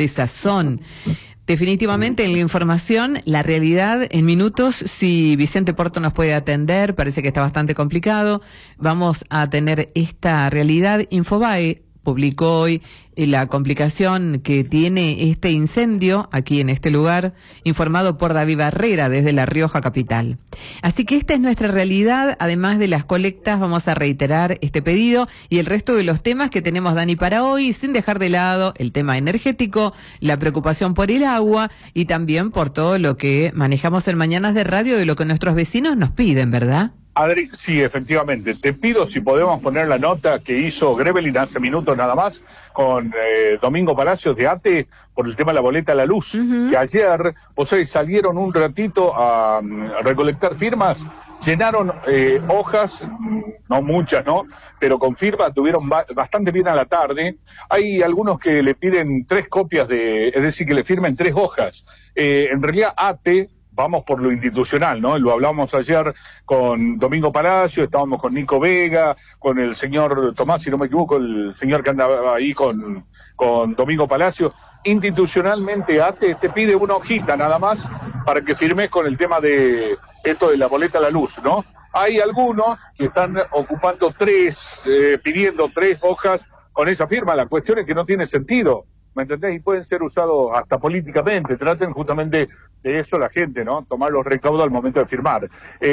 de sazón. Definitivamente en la información, la realidad en minutos, si Vicente Porto nos puede atender, parece que está bastante complicado, vamos a tener esta realidad. Infobae publicó hoy la complicación que tiene este incendio aquí en este lugar, informado por David Barrera desde La Rioja capital. Así que esta es nuestra realidad. Además de las colectas, vamos a reiterar este pedido y el resto de los temas que tenemos, Dani, para hoy, sin dejar de lado el tema energético, la preocupación por el agua y también por todo lo que manejamos en Mañanas de Radio, de lo que nuestros vecinos nos piden, ¿verdad? Adri, sí, efectivamente. Te pido si podemos poner la nota que hizo Grevelin hace minutos nada más con Domingo Palacios de ATE por el tema de la boleta a la luz. Que ayer, vos sabés, salieron un ratito a recolectar firmas, llenaron hojas, no muchas, ¿no? Pero con firmas tuvieron bastante bien a la tarde. Hay algunos que le piden 3 copias es decir, que le firmen 3 hojas. En realidad ATE, vamos por lo institucional, ¿no? Lo hablamos ayer con Domingo Palacio, estábamos con Nico Vega, con el señor Tomás, si no me equivoco, el señor que andaba ahí con Domingo Palacio. Institucionalmente ATE te pide una hojita nada más para que firmes con el tema de esto de la boleta a la luz, ¿no? Hay algunos que están ocupando 3, pidiendo 3 hojas con esa firma. La cuestión es que no tiene sentido, ¿me entendés? Y pueden ser usados hasta políticamente. Traten justamente de eso la gente, ¿no? Tomar los recaudos al momento de firmar.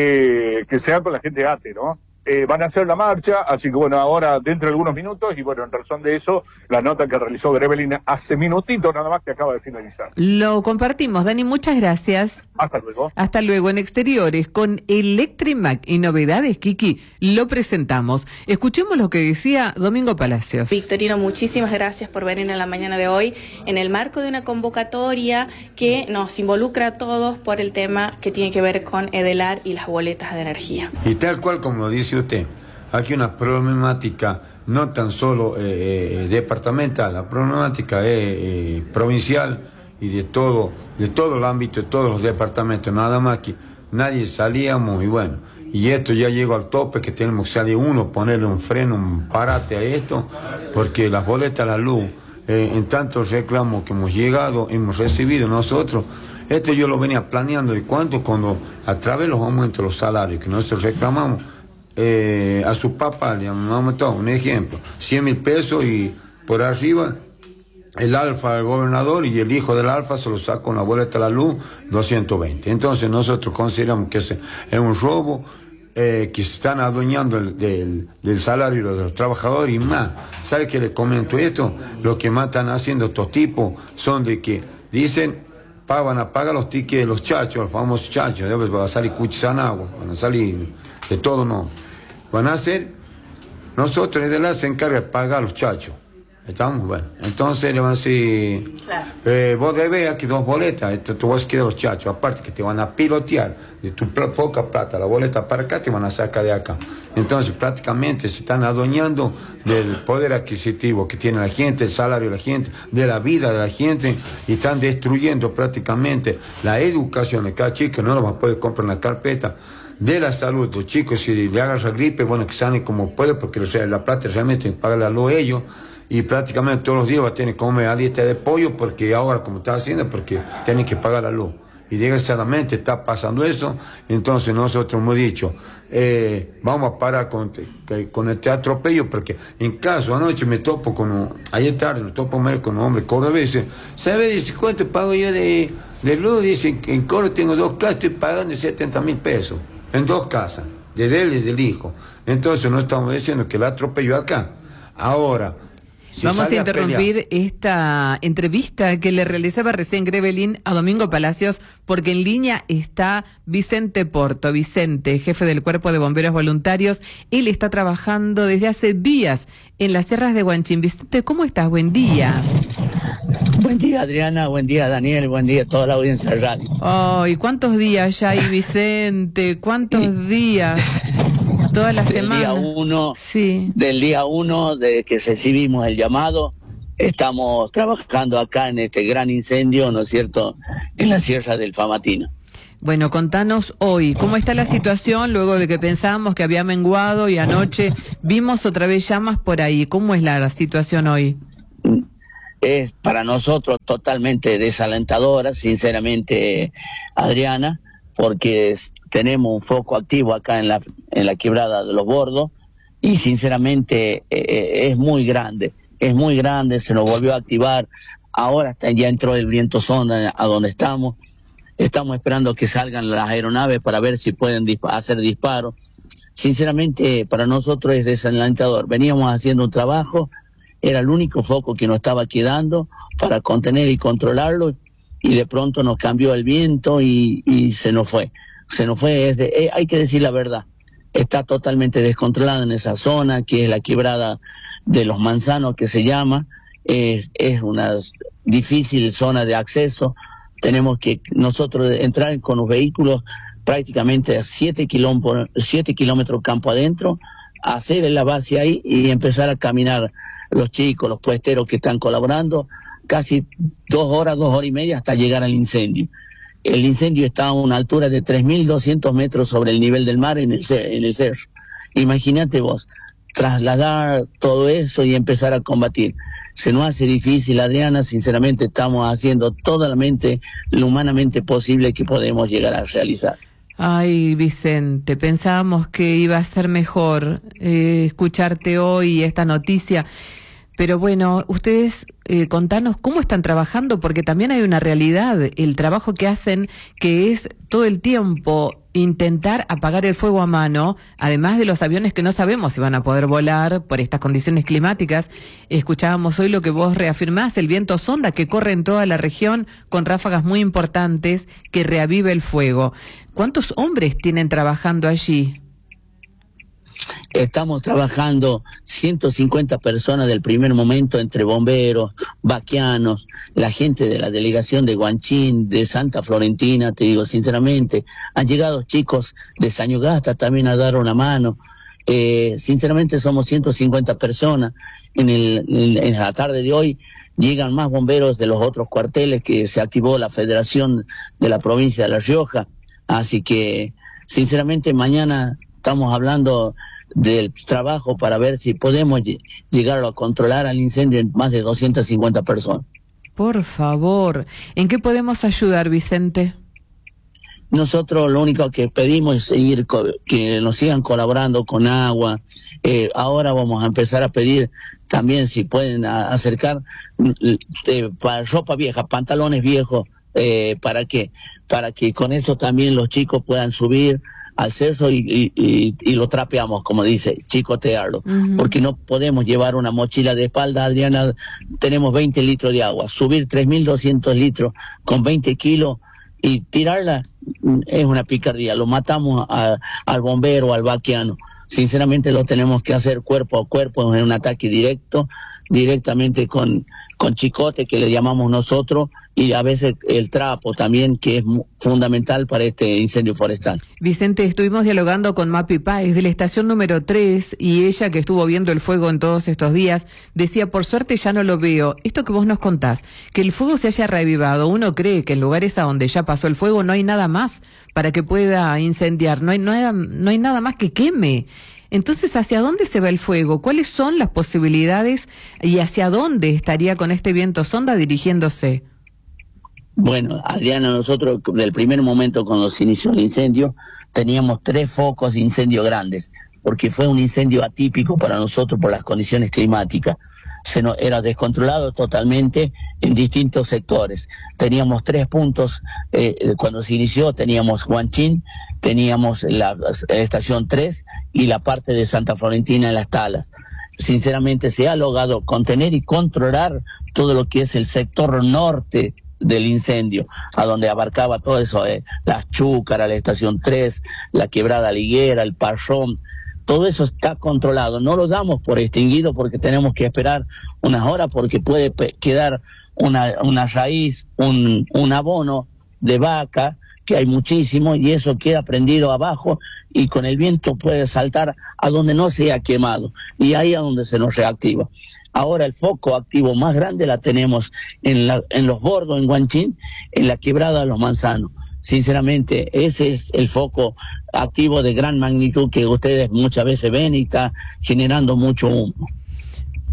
Que sea con la gente ATE, ¿no? Van a hacer la marcha, así que bueno, ahora dentro de algunos minutos, y bueno, en razón de eso, la nota que realizó Grevelin hace minutitos nada más que acaba de finalizar. Lo compartimos, Dani, muchas gracias. Hasta luego. Hasta luego. En exteriores, con Electrimac y novedades, Kiki, lo presentamos. Escuchemos lo que decía Domingo Palacios. Victorino, muchísimas gracias por venir en la mañana de hoy en el marco de una convocatoria que nos involucra a todos por el tema que tiene que ver con Edelar y las boletas de energía. Y tal cual como lo dice usted, aquí una problemática no tan solo departamental, la problemática es provincial y de todo el ámbito, de todos los departamentos, nada más que nadie salíamos y bueno, y esto ya llegó al tope que tenemos que salir uno, ponerle un freno, un parate a esto, porque las boletas a la luz, en tantos reclamos que hemos llegado, hemos recibido nosotros, esto yo lo venía planeando y cuando a través de los aumentos de los salarios que nosotros reclamamos, a su papá le han aumentado, un ejemplo, 100.000 pesos y por arriba el alfa del gobernador y el hijo del alfa se lo saca con la boleta a la luz 220. Entonces nosotros consideramos que es un robo, que se están adueñando del salario de los trabajadores y más. ¿Sabe qué les comento esto? Lo que más están haciendo estos tipos son de que dicen van a pagar los tickets de los chachos, los famosos chachos, después van a salir cuchizanagua, van a salir de todo, no. Van a hacer, nosotros de la se encarga de pagar a los chachos. ¿Estamos? Bueno, entonces le van a decir, claro. Vos debes aquí 2 boletas, esto te vas a quedar los chachos, aparte que te van a pilotear de tu poca plata, la boleta para acá te van a sacar de acá. Entonces prácticamente se están adueñando del poder adquisitivo que tiene la gente, el salario de la gente, de la vida de la gente, y están destruyendo prácticamente la educación de cada chico, no lo va a poder comprar una carpeta. De la salud, los chicos, si le agarra gripe, bueno, que salen como puede, porque la plata realmente paga a ellos, y prácticamente todos los días va a tener que comer a dieta de pollo, porque ahora, como está haciendo, porque tienen que pagar la luz. Y desgraciadamente está pasando eso, entonces nosotros hemos dicho, vamos a parar con este atropello, porque en caso, anoche me topo ayer tarde me topo con un hombre cordobés, ¿sabe? Dice, ¿cuánto pago yo de luz? Dice, en Córdoba tengo 2 casas, estoy pagando 70.000 pesos. En 2 casas, de él y del hijo. Entonces no estamos diciendo que el atropello acá. Ahora, si vamos a interrumpir esta entrevista que le realizaba recién Grevelin a Domingo Palacios, porque en línea está Vicente Porto. Vicente, jefe del Cuerpo de Bomberos Voluntarios, él está trabajando desde hace días en las sierras de Huanchín. Vicente, ¿cómo estás? Buen día. Buen día, Adriana, buen día, Daniel, buen día a toda la audiencia de radio. Ay, ¿cuántos días ya hay, Vicente? ¿Cuántos días? Toda la semana. Del día 1 de que recibimos el llamado, estamos trabajando acá en este gran incendio, ¿no es cierto?, en la Sierra del Famatina. Bueno, contanos hoy, ¿cómo está la situación luego de que pensábamos que había menguado y anoche vimos otra vez llamas por ahí? ¿Cómo es la situación hoy? es para nosotros totalmente desalentadora, sinceramente, Adriana, porque tenemos un foco activo acá en la quebrada de Los Bordos y sinceramente es muy grande, se nos volvió a activar, ahora ya entró el viento sonda a donde estamos esperando que salgan las aeronaves para ver si pueden hacer disparos. Sinceramente para nosotros es desalentador, veníamos haciendo un trabajo, era el único foco que nos estaba quedando para contener y controlarlo, y de pronto nos cambió el viento y se nos fue. Hay que decir la verdad, está totalmente descontrolada en esa zona, que es la quebrada de Los Manzanos, que se llama, es una difícil zona de acceso, tenemos que nosotros entrar con los vehículos prácticamente a 7 kilómetros campo adentro, hacer la base ahí y empezar a caminar los chicos, los puesteros que están colaborando, casi 2 horas y media hasta llegar al incendio. El incendio está a una altura de 3.200 metros sobre el nivel del mar en el cerro. Imagínate vos, trasladar todo eso y empezar a combatir. Se nos hace difícil, Adriana, sinceramente estamos haciendo totalmente lo humanamente posible que podemos llegar a realizar. Ay, Vicente, pensábamos que iba a ser mejor escucharte hoy esta noticia, pero bueno, ustedes contanos cómo están trabajando, porque también hay una realidad, el trabajo que hacen, que es todo el tiempo intentar apagar el fuego a mano, además de los aviones que no sabemos si van a poder volar por estas condiciones climáticas. Escuchábamos hoy lo que vos reafirmás, el viento sonda que corre en toda la región con ráfagas muy importantes que reaviva el fuego. ¿Cuántos hombres tienen trabajando allí? Estamos trabajando 150 personas del primer momento, entre bomberos, vaquianos, la gente de la delegación de Guanchín, de Santa Florentina, te digo sinceramente, han llegado chicos de Sañugasta también a dar una mano. Sinceramente somos 150 personas. En la tarde de hoy llegan más bomberos de los otros cuarteles que se activó la Federación de la provincia de La Rioja, así que sinceramente mañana estamos hablando del trabajo para ver si podemos llegar a controlar al incendio en más de 250 personas. Por favor, ¿en qué podemos ayudar, Vicente? Nosotros lo único que pedimos es seguir que nos sigan colaborando con agua. Ahora vamos a empezar a pedir también si pueden acercar ropa vieja, pantalones viejos, ¿para qué? Para que con eso también los chicos puedan subir al cerro y lo trapeamos, como dice, chicotearlo, porque no podemos llevar una mochila de espalda, Adriana, tenemos 20 litros de agua, subir 3.200 litros con 20 kilos y tirarla es una picardía, lo matamos al bombero, al vaquiano. Sinceramente lo tenemos que hacer cuerpo a cuerpo, en un ataque directamente con chicote, que le llamamos nosotros, y a veces el trapo también, que es fundamental para este incendio forestal. Vicente, estuvimos dialogando con Mapi Páez de la estación número 3, y ella, que estuvo viendo el fuego en todos estos días, decía, por suerte ya no lo veo. Esto que vos nos contás, que el fuego se haya reavivado, uno cree que en lugares a donde ya pasó el fuego no hay nada más para que pueda incendiar, no hay nada más que queme. Entonces, ¿hacia dónde se va el fuego? ¿Cuáles son las posibilidades y hacia dónde estaría con este viento sonda dirigiéndose? Bueno, Adriana, nosotros del primer momento cuando se inició el incendio teníamos 3 focos de incendio grandes, porque fue un incendio atípico para nosotros por las condiciones climáticas. Era descontrolado totalmente en distintos sectores. Teníamos 3 puntos, cuando se inició teníamos Guanchín, teníamos la estación 3 y la parte de Santa Florentina en Las Talas. Sinceramente se ha logrado contener y controlar todo lo que es el sector norte del incendio, a donde abarcaba todo eso, las Chúcaras, la estación 3, la quebrada Liguera, el Parrón. Todo eso está controlado, no lo damos por extinguido porque tenemos que esperar unas horas, porque puede quedar una raíz, un abono de vaca, que hay muchísimo, y eso queda prendido abajo y con el viento puede saltar a donde no se ha quemado, y ahí es donde se nos reactiva. Ahora el foco activo más grande la tenemos en Los Bordos, en Guanchín, en la quebrada de Los Manzanos. Sinceramente, ese es el foco activo de gran magnitud que ustedes muchas veces ven y está generando mucho humo.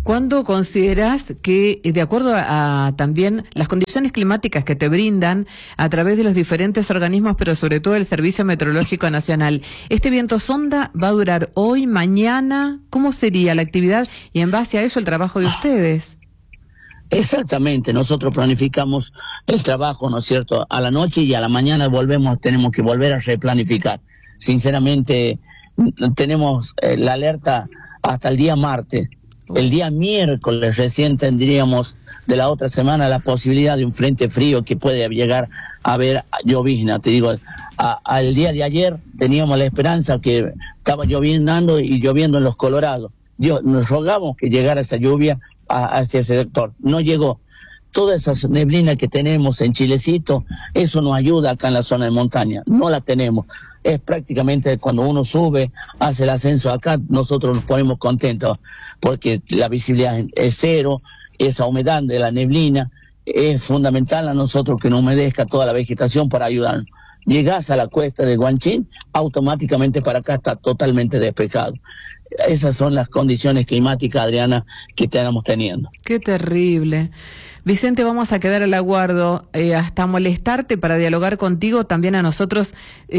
¿Cuándo considerás que, de acuerdo a también las condiciones climáticas que te brindan a través de los diferentes organismos, pero sobre todo el Servicio Meteorológico Nacional, este viento sonda va a durar hoy, mañana? ¿Cómo sería la actividad y en base a eso el trabajo de ustedes? Exactamente, nosotros planificamos el trabajo, ¿no es cierto?, a la noche, y a la mañana tenemos que volver a replanificar. Sinceramente, tenemos la alerta hasta el día martes. El día miércoles recién tendríamos de la otra semana la posibilidad de un frente frío que puede llegar a haber llovizna. Te digo, al día de ayer teníamos la esperanza que estaba lloviendo y lloviendo en los Colorados. Nos rogamos que llegara esa lluvia hacia ese sector. No llegó. Toda esa neblina que tenemos en Chilecito, eso nos ayuda acá en la zona de montaña. No la tenemos. Es prácticamente cuando uno sube, hace el ascenso acá, nosotros nos ponemos contentos porque la visibilidad es cero, esa humedad de la neblina es fundamental a nosotros que nos humedezca toda la vegetación para ayudarnos. Llegás a la cuesta de Guanchín, automáticamente para acá está totalmente despejado. Esas son las condiciones climáticas, Adriana, que estamos teniendo. Qué terrible. Vicente, vamos a quedar al aguardo hasta molestarte para dialogar contigo. También a nosotros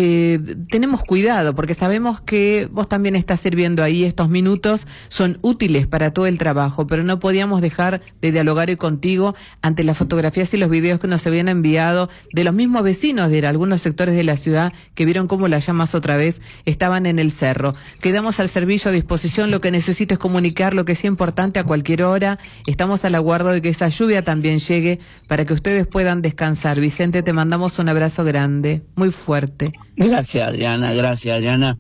tenemos cuidado porque sabemos que vos también estás sirviendo ahí. Estos minutos son útiles para todo el trabajo, pero no podíamos dejar de dialogar hoy contigo ante las fotografías y los videos que nos habían enviado de los mismos vecinos de algunos sectores de la ciudad que vieron cómo las llamas otra vez estaban en el cerro. Quedamos al servicio, a disposición, lo que necesites comunicar, lo que sea importante a cualquier hora. Estamos al aguardo de que esa lluvia también llegue para que ustedes puedan descansar. Vicente, te mandamos un abrazo grande, muy fuerte. Gracias, Adriana, gracias, Adriana.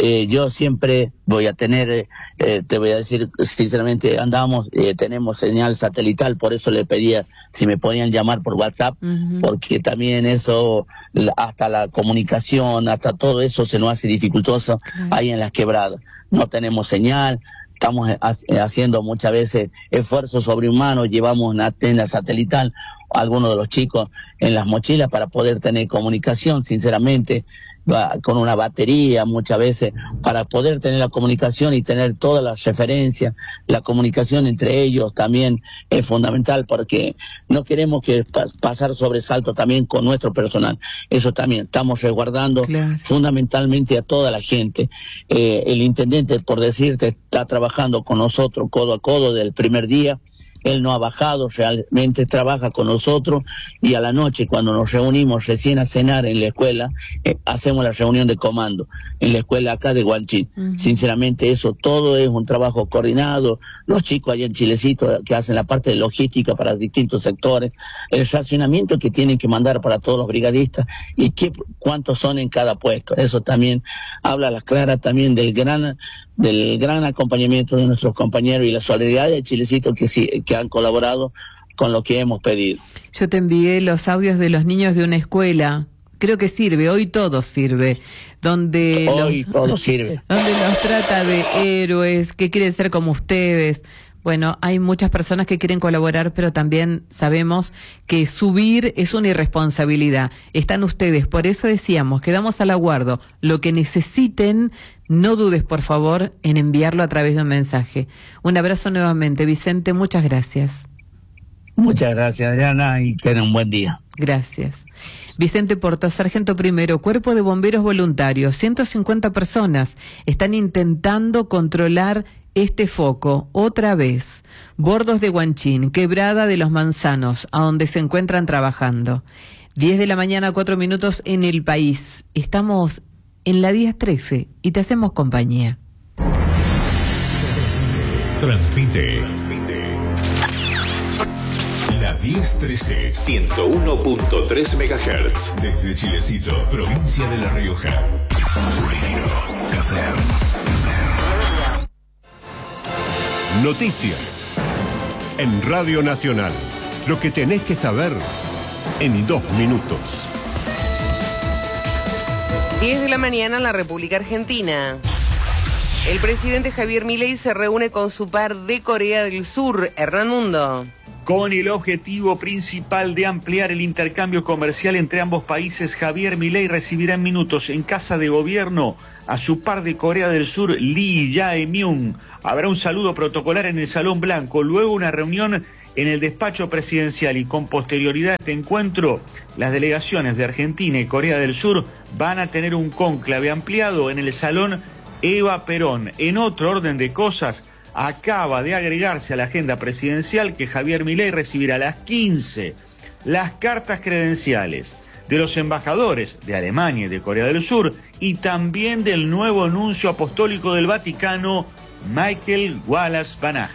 Yo siempre voy a tener, te voy a decir sinceramente, tenemos señal satelital, por eso le pedía si me podían llamar por WhatsApp, porque también eso, hasta la comunicación, hasta todo eso se nos hace dificultoso ahí en las quebradas. No tenemos señal. Estamos haciendo muchas veces esfuerzos sobrehumanos, llevamos una antena satelital a algunos de los chicos en las mochilas para poder tener comunicación, sinceramente, con una batería muchas veces, para poder tener la comunicación y tener todas las referencias. La comunicación entre ellos también es fundamental porque no queremos que pasar sobresalto también con nuestro personal. Eso también estamos resguardando fundamentalmente a toda la gente. El intendente, por decirte, está trabajando con nosotros codo a codo desde el primer día. Él no ha bajado, realmente trabaja con nosotros, y a la noche cuando nos reunimos recién a cenar en la escuela, hacemos la reunión de comando en la escuela acá de Guanchín. Sinceramente eso todo es un trabajo coordinado, los chicos allá en Chilecito que hacen la parte de logística para distintos sectores, el racionamiento que tienen que mandar para todos los brigadistas y cuántos son en cada puesto. Eso también habla a las claras también del gran acompañamiento de nuestros compañeros y la solidaridad de Chilecito que han colaborado con lo que hemos pedido. Yo te envié los audios de los niños de una escuela. Creo que sirve, hoy todo sirve. Donde los trata de héroes, que quieren ser como ustedes. Bueno, hay muchas personas que quieren colaborar, pero también sabemos que subir es una irresponsabilidad. Están ustedes, por eso decíamos, quedamos al aguardo. Lo que necesiten, no dudes, por favor, en enviarlo a través de un mensaje. Un abrazo nuevamente, Vicente, muchas gracias. Muchas gracias, Adriana, y tengan un buen día. Gracias. Vicente Porto, sargento primero, Cuerpo de Bomberos Voluntarios, 150 personas están intentando controlar este foco, otra vez. Bordos de Guanchín, Quebrada de los Manzanos, a donde se encuentran trabajando. 10 de la mañana, 4 minutos en El País. Estamos en la 1013 y te hacemos compañía. Transmite la 1013, 101.3 MHz. Desde Chilecito, provincia de La Rioja. Radio FM. Noticias en Radio Nacional. Lo que tenés que saber en 2 minutos. 10 de la mañana en la República Argentina. El presidente Javier Milei se reúne con su par de Corea del Sur, Hernán Mundo. Con el objetivo principal de ampliar el intercambio comercial entre ambos países, Javier Milei recibirá en minutos en Casa de Gobierno a su par de Corea del Sur, Lee Jae-myung. Habrá un saludo protocolar en el Salón Blanco, luego una reunión en el despacho presidencial y con posterioridad a este encuentro, las delegaciones de Argentina y Corea del Sur van a tener un cónclave ampliado en el Salón Eva Perón. En otro orden de cosas, acaba de agregarse a la agenda presidencial que Javier Milei recibirá a las 15 las cartas credenciales de los embajadores de Alemania y de Corea del Sur y también del nuevo nuncio apostólico del Vaticano, Michael Wallace-Banach.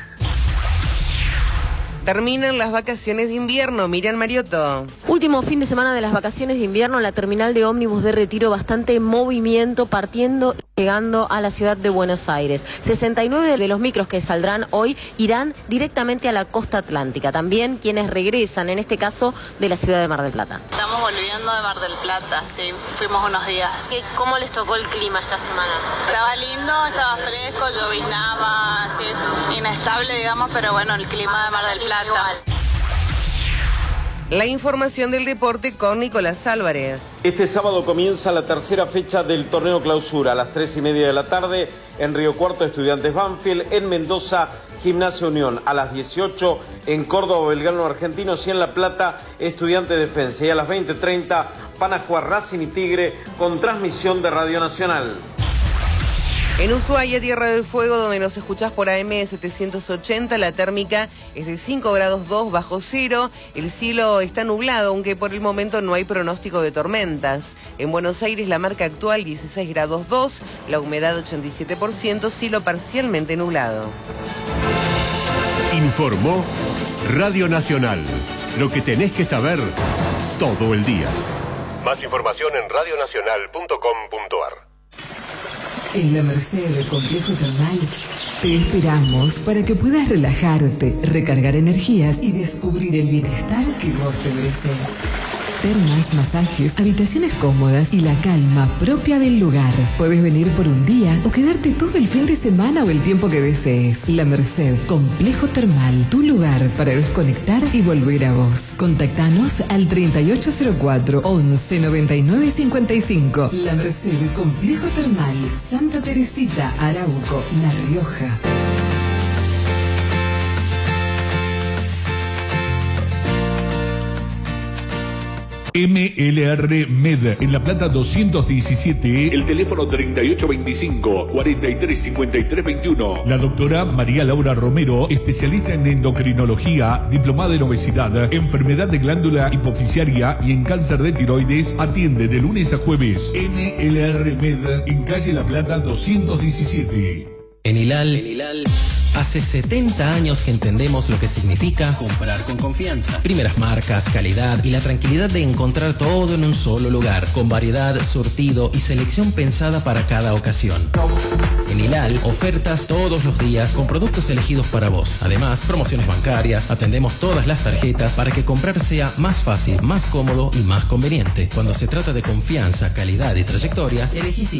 Terminan las vacaciones de invierno. Miriam Mariotto. Último fin de semana de las vacaciones de invierno en la terminal de ómnibus de Retiro, bastante movimiento partiendo y llegando a la ciudad de Buenos Aires. 69 de los micros que saldrán hoy irán directamente a la costa atlántica. También quienes regresan, en este caso, de la ciudad de Mar del Plata. Estamos volviendo de Mar del Plata, sí, fuimos unos días. ¿Cómo les tocó el clima esta semana? Estaba lindo, estaba fresco, lloviznaba, así, inestable, digamos, pero bueno, el clima de Mar del Plata. La información del deporte con Nicolás Álvarez. Este sábado comienza la tercera fecha del torneo clausura a las 3:30 de la tarde en Río Cuarto, Estudiantes Banfield, en Mendoza, Gimnasia Unión, a las 18 en Córdoba, Belgrano Argentinos, y en La Plata, Estudiantes Defensa, y a las 20:30 van a jugar Racing y Tigre con transmisión de Radio Nacional. En Ushuaia, Tierra del Fuego, donde nos escuchás por AM 780, la térmica es de 5 grados 2 bajo cero. El cielo está nublado, aunque por el momento no hay pronóstico de tormentas. En Buenos Aires, la marca actual 16 grados 2, la humedad 87%, cielo parcialmente nublado. Informó Radio Nacional. Lo que tenés que saber todo el día. Más información en radionacional.com.ar. En la Merced del Complejo Termal te esperamos para que puedas relajarte, recargar energías y descubrir el bienestar que vos te mereces. Termas, masajes, habitaciones cómodas y la calma propia del lugar. Puedes venir por un día o quedarte todo el fin de semana o el tiempo que desees. La Merced Complejo Termal, tu lugar para desconectar y volver a vos. Contactanos al 3804 11 99 55. La Merced Complejo Termal, Santa Teresita, Arauco, La Rioja. MLR Med, en La Plata 217, el teléfono 3825-435321. La doctora María Laura Romero, especialista en endocrinología, diplomada en obesidad, enfermedad de glándula hipoficiaria y en cáncer de tiroides, atiende de lunes a jueves. MLR Med, en calle La Plata 217. En Hilal, hace 70 años que entendemos lo que significa comprar con confianza. Primeras marcas, calidad y la tranquilidad de encontrar todo en un solo lugar, con variedad, surtido y selección pensada para cada ocasión. En Hilal, ofertas todos los días con productos elegidos para vos. Además, promociones bancarias, atendemos todas las tarjetas para que comprar sea más fácil, más cómodo y más conveniente. Cuando se trata de confianza, calidad y trayectoria, elegís Hilal.